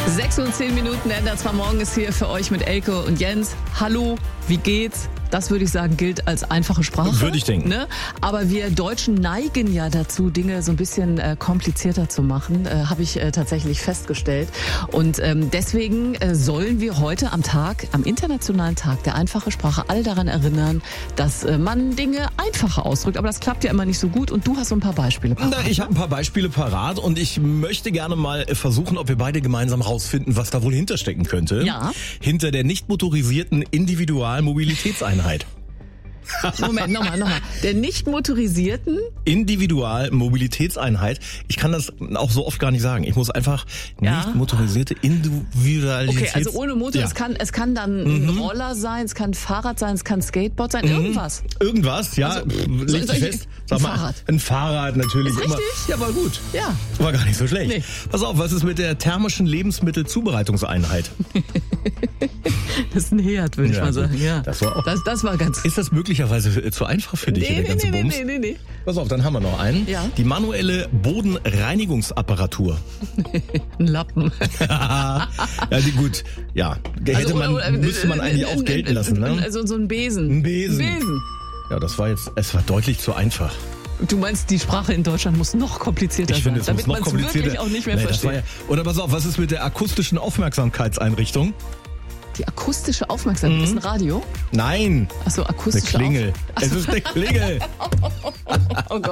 6:10 NDR 2 Morgen ist hier für euch mit Elke und Jens. Hallo, wie geht's? Das würde ich sagen, gilt als einfache Sprache. Würde ich denken. Ne? Aber wir Deutschen neigen ja dazu, Dinge so ein bisschen komplizierter zu machen, habe ich tatsächlich festgestellt. Und deswegen sollen wir heute am Internationalen Tag der einfachen Sprache, alle daran erinnern, dass man Dinge einfacher ausdrückt. Aber das klappt ja immer nicht so gut und du hast so ein paar Beispiele parat. Ich habe ein paar Beispiele parat und ich möchte gerne mal versuchen, ob wir beide gemeinsam rausfinden, was da wohl hinterstecken könnte. Ja. Hinter der nicht motorisierten Individualmobilitätseinheit. Moment, nochmal. Der nicht motorisierten Individualmobilitätseinheit. Ich kann das auch so oft gar nicht sagen. Ich muss einfach nicht motorisierte Individualität. Okay, also ohne Motor, Ja. Es kann dann ein Roller sein, es kann ein Fahrrad sein, es kann ein Skateboard sein, irgendwas. Irgendwas, ja. Also, leg dich fest. Sag mal, Fahrrad. Ein Fahrrad natürlich. Ist immer. richtig? Ja, war gut. Ja. War gar nicht so schlecht. Nee. Pass auf, was ist mit der thermischen Lebensmittelzubereitungseinheit? Das ist ein Herd, würde ich mal sagen. Ja. Das war auch. Das war ganz... Ist das möglicherweise zu einfach für dich, der ganze Bums? Nee. Pass auf, dann haben wir noch einen. Ja. Die manuelle Bodenreinigungsapparatur. Ein Lappen. Ja, gut. Ja, müsste man eigentlich auch gelten lassen, ne? Also so ein Besen. Ein Besen. Ja, es war deutlich zu einfach. Du meinst, die Sprache in Deutschland muss noch komplizierter Ich finde, sein, es muss noch damit man es komplizierter. wirklich auch nicht mehr das versteht. war oder pass auf, was ist mit der akustischen Aufmerksamkeitseinrichtung? Die akustische Aufmerksamkeit ist ein Radio? Nein, Achso, eine akustische Klingel. Es ist eine Klingel. Oh Gott.